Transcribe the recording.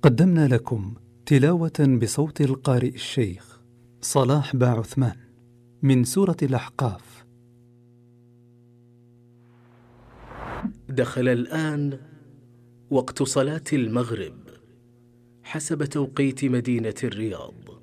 قدمنا لكم تلاوة بصوت القارئ الشيخ صلاح باعثمان من سورة الأحقاف. دخل الآن وقت صلاة المغرب حسب توقيت مدينة الرياض.